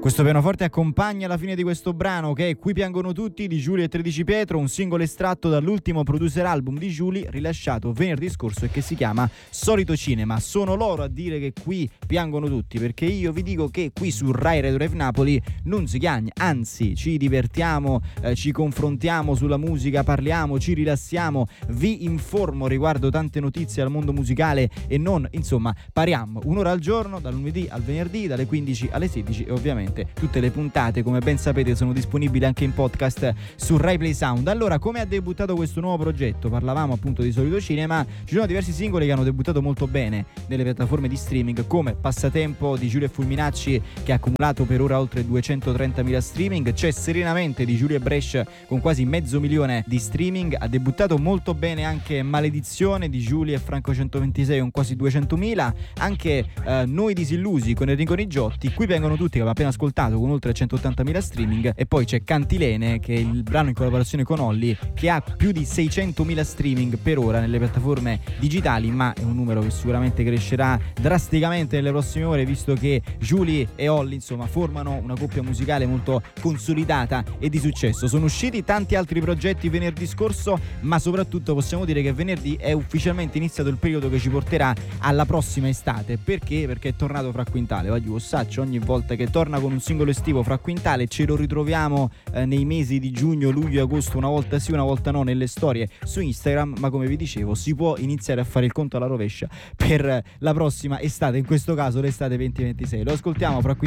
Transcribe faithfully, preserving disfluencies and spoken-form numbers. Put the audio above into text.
Questo pianoforte accompagna la fine di questo brano, che è Qui piangono tutti di Giulia e tredici Pietro, un singolo estratto dall'ultimo producer album di Giulia rilasciato venerdì scorso e che si chiama Solito Cinema. Sono loro a dire che qui piangono tutti, perché io vi dico che qui su Rai Radio Live Napoli non si piagne, anzi ci divertiamo, eh, ci confrontiamo sulla musica, parliamo, ci rilassiamo, vi informo riguardo tante notizie al mondo musicale e non, insomma, pariamo un'ora al giorno, dal lunedì al venerdì, dalle quindici alle sedici, e ovviamente tutte le puntate, come ben sapete, sono disponibili anche in podcast su Rai Play Sound. Allora, come ha debuttato questo nuovo progetto? Parlavamo appunto di Solito Cinema, ci sono diversi singoli che hanno debuttato molto bene nelle piattaforme di streaming, come Passatempo di Giulia Fulminacci, che ha accumulato per ora oltre duecentotrentamila streaming. C'è Serenamente di Giulia Brescia con quasi mezzo milione di streaming. Ha debuttato molto bene anche Maledizione di Giulia e Franco centoventisei con quasi duecentomila. Anche eh, Noi Disillusi con Enrico Nigiotti. Qui vengono tutti, che aveva appena ascoltato, con oltre centottantamila streaming. E poi c'è Cantilene, che è il brano in collaborazione con Olli, che ha più di seicentomila streaming per ora nelle piattaforme digitali, ma è un numero che sicuramente crescerà drasticamente nelle prossime ore, visto che Giulia e Olli, insomma, formano una coppia musicale molto consolidata e di successo. Sono usciti tanti altri progetti venerdì scorso, ma soprattutto possiamo dire che venerdì è ufficialmente iniziato il periodo che ci porterà alla prossima estate. Perché? Perché è tornato Fra Quintale. Voglio Ossaccio, ogni volta che torna con un singolo estivo Fra Quintale ce lo ritroviamo eh, nei mesi di giugno, luglio e agosto, una volta sì, una volta no, nelle storie su Instagram. Ma come vi dicevo, si può iniziare a fare il conto alla rovescia per la prossima estate, in questo caso l'estate duemilaventisei. Lo ascoltiamo Fra Quintale